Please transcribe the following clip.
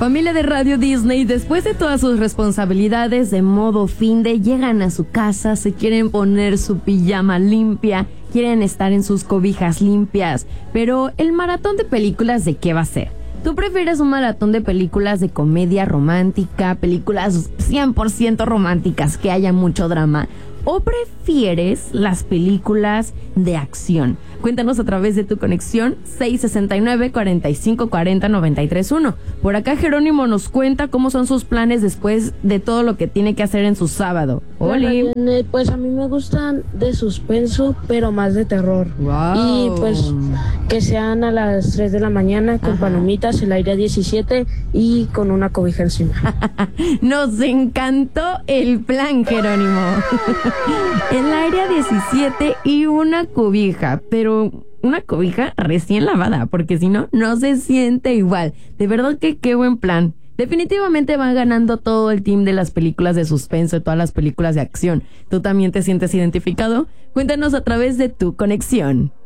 Familia de Radio Disney, después de todas sus responsabilidades de modo finde, llegan a su casa, se quieren poner su pijama limpia, quieren estar en sus cobijas limpias, pero el maratón de películas, ¿de qué va a ser? ¿Tú prefieres un maratón de películas de comedia romántica, películas 100% románticas, que haya mucho drama? ¿O prefieres las películas de acción? Cuéntanos a través de tu conexión 669-4540-931. Por acá Jerónimo nos cuenta cómo son sus planes después de todo lo que tiene que hacer en su sábado. ¡Oli! Pues a mí me gustan de suspenso, pero más de terror. Wow. Y pues que sean a las 3 de la mañana con palomitas, el aire a 17 y con una cobija encima. Nos encantó el plan, Jerónimo. El aire a 17 y una cobija, pero una cobija recién lavada, porque si no, no se siente igual. De verdad que qué buen plan. Definitivamente va ganando todo el team de las películas de suspenso y todas las películas de acción. ¿Tú también te sientes identificado? Cuéntanos a través de tu conexión.